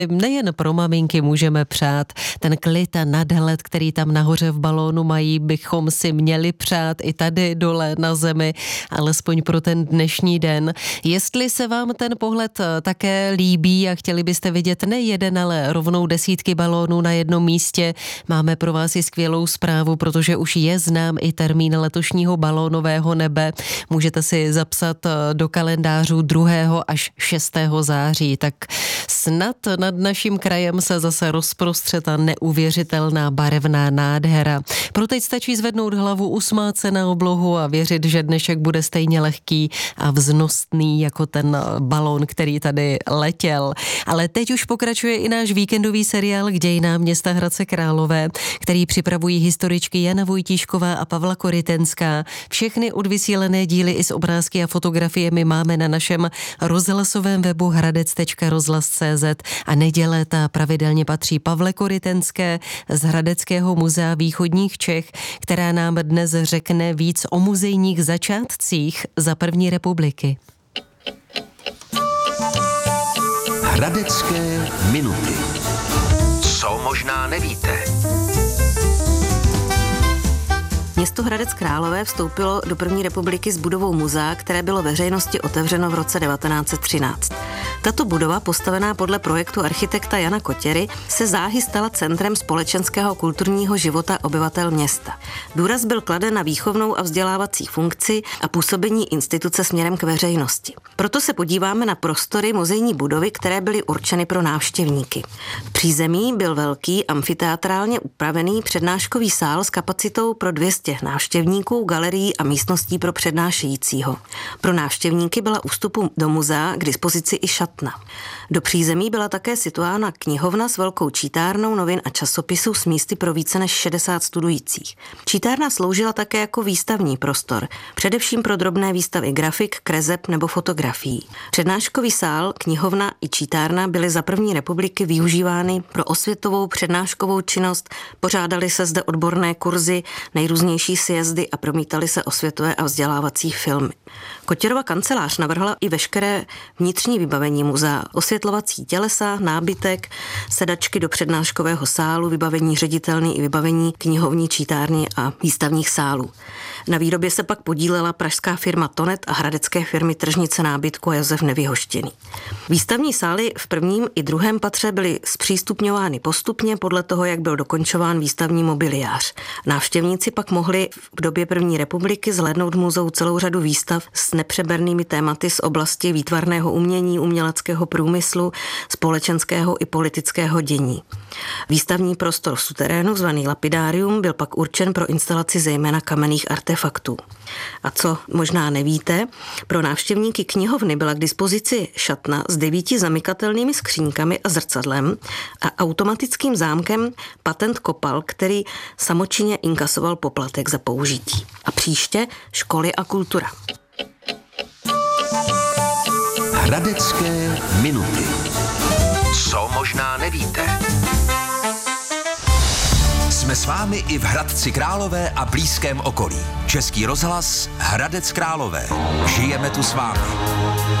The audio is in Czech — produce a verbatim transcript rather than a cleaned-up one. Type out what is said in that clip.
Nejen pro maminky můžeme přát ten klid a nadhled, který tam nahoře v balónu mají, bychom si měli přát i tady dole na zemi, alespoň pro ten dnešní den. Jestli se vám ten pohled také líbí a chtěli byste vidět ne jeden, ale rovnou desítky balónů na jednom místě, máme pro vás i skvělou zprávu, protože už je znám i termín letošního balónového nebe. Můžete si zapsat do kalendářů druhého až šestého září, tak snad nad naším krajem se zase rozprostře ta neuvěřitelná barevná nádhera. Pro teď stačí zvednout hlavu, usmát se na oblohu a věřit, že dnešek bude stejně lehký a vznostný jako ten balón, který tady letěl. Ale teď už pokračuje i náš víkendový seriál k dějinám města Hradce Králové, který připravují historičky Jana Vojtíšková a Pavla Korytenská. Všechny odvysílené díly i s obrázky a fotografiemi máme na našem rozhlasovém webu hradec tečka rozhlas tečka cé zet a neděle ta pravidelně patří Pavle Korytenské z Hradeckého muzea východních Čech, která nám dnes řekne víc o muzejních začátcích za první republiky. Hradecké minuty. Co možná nevíte? Město Hradec Králové vstoupilo do první republiky s budovou muzea, které bylo veřejnosti otevřeno v roce devatenáct set třináct. Tato budova, postavená podle projektu architekta Jana Kotěry, se záhy stala centrem společenského kulturního života obyvatel města. Důraz byl kladen na výchovnou a vzdělávací funkci a působení instituce směrem k veřejnosti. Proto se podíváme na prostory muzejní budovy, které byly určeny pro návštěvníky. V přízemí byl velký amfiteatrálně upravený přednáškový sál s kapacitou pro dvě stě návštěvníků, galerií a místností pro přednášejícího. Pro návštěvníky byla u vstupu do muzea k dispozici i šatna. Do přízemí byla také situována knihovna s velkou čítárnou novin a časopisů s místy pro více než šedesát studujících. Čítárna sloužila také jako výstavní prostor, především pro drobné výstavy grafik, kreseb nebo fotografií. Přednáškový sál, knihovna i čítárna byly za první republiky využívány pro osvětovou přednáškovou činnost, pořádaly se zde odborné kurzy, nejrůznější sjezdy a promítaly se osvětové a vzdělávací filmy. Kotěrova kancelář navrhla i veškeré vnitřní vybavení muzea, osvětlovací tělesa, nábytek, sedačky do přednáškového sálu, vybavení ředitelny i vybavení knihovní, čítárny a výstavních sálů. Na výrobě se pak podílela pražská firma Tonet a hradecké firmy Tržnice nábytku a Josef Nevyhoštěný. Výstavní sály v prvním i druhém patře byly zpřístupňovány postupně podle toho, jak byl dokončován výstavní mobiliář. Návštěvníci pak mohli v době první republiky zhlédnout v muzeu celou řadu výstav s nepřebernými tématy z oblasti výtvarného umění, uměleckého průmyslu, společenského i politického dění. Výstavní prostor v suterénu, zvaný lapidárium, byl pak určen pro instalaci zejména kamenných artefaktů. A co možná nevíte, pro návštěvníky knihovny byla k dispozici šatna s devíti zamykatelnými skříňkami a zrcadlem a automatickým zámkem patent Kopal, který samočinně inkasoval poplatek za použití. A příště školy a kultura. Hradecké minuty. Co možná nevíte? Jsme s vámi i v Hradci Králové a blízkém okolí. Český rozhlas Hradec Králové. Žijeme tu s vámi.